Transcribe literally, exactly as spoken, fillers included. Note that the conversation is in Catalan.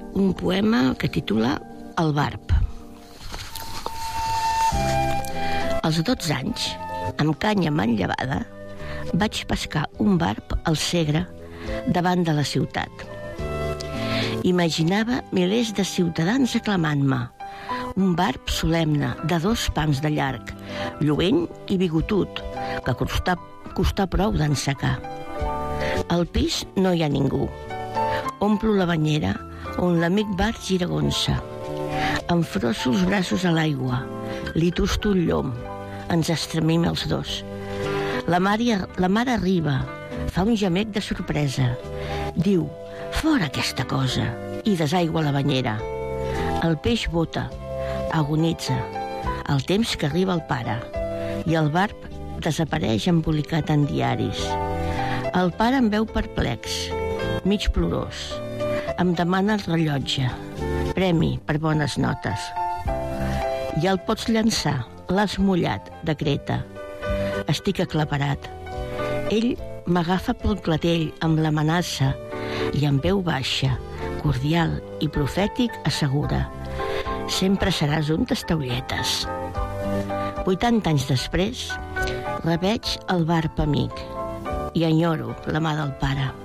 un poema que titula El barb. Als dotze anys, amb canya manllevada, vaig pescar un barb al Segre davant de la ciutat. Imaginava milers de ciutadans aclamant-me, un barb solemne de dos pams de llarg, lluent i bigotut, que costà, costà prou d'ensecar. Al pis no hi ha ningú. Omplo la banyera on l'amic Bart giragonsa. Enfrosso els braços a l'aigua, li tusto el llom, ens estremim els dos. La mare, la mare arriba, fa un gemec de sorpresa. Diu, fora aquesta cosa, i desaigua la banyera. El peix bota, agonitza, el temps que arriba el pare, i el barb desapareix embolicat en diaris. El pare em veu perplex, mig plorós. Em demana el rellotge, premi per bones notes. Ja el pots llançar, l'has mullat, decreta. Estic aclaparat. Ell m'agafa pel clatell amb l'amenaça i amb veu baixa, cordial i profètic assegura: sempre seràs un tastaulletes. Vuitanta anys després, reveig el barb amic i enyoro la mà del pare.